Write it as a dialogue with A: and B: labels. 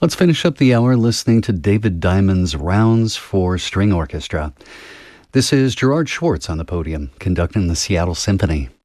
A: Let's finish up the hour listening to David Diamond's Rounds for String Orchestra. This is Gerard Schwartz on the podium, conducting the Seattle Symphony.